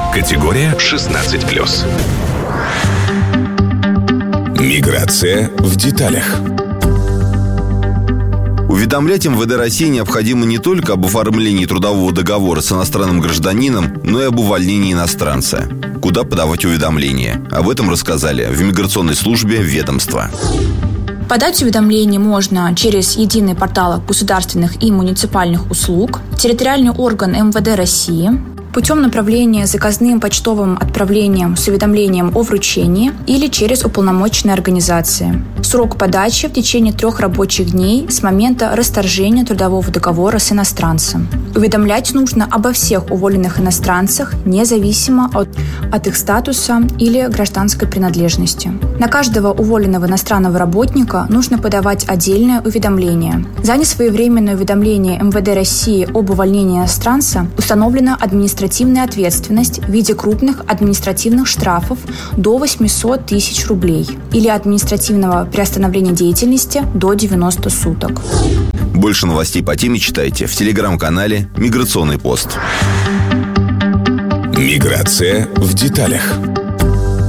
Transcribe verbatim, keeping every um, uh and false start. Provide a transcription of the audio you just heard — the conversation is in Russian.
Категория шестнадцать плюс. Миграция в деталях. Уведомлять эм вэ дэ России необходимо не только об оформлении трудового договора с иностранным гражданином, но и об увольнении иностранца. Куда подавать уведомления? Об этом рассказали в миграционной службе ведомства. Подать уведомление можно через единый портал государственных и муниципальных услуг, территориальный орган эм вэ дэ России, путем направления заказным почтовым отправлением с уведомлением о вручении или через уполномоченные организации. Срок подачи в течение трех рабочих дней с момента расторжения трудового договора с иностранцем. Уведомлять нужно обо всех уволенных иностранцах, независимо от, от их статуса или гражданской принадлежности. На каждого уволенного иностранного работника нужно подавать отдельное уведомление. За несвоевременное уведомление эм вэ дэ России об увольнении иностранца установлена административная административная ответственность в виде крупных административных штрафов до восемьсот тысяч рублей или административного приостановления деятельности до девяноста суток. Больше новостей по теме читайте в телеграм-канале «Миграционный пост». Миграция в деталях.